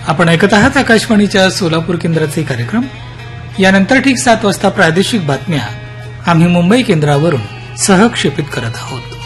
आपण ऐकत आहात आकाशवाणीच्या सोलापूर केंद्राचे कार्यक्रम. यानंतर ठीक 7 वाजता प्रादेशिक बातम्या आम्ही मुंबई केंद्रावरून सहक्षेपित करत आहोत.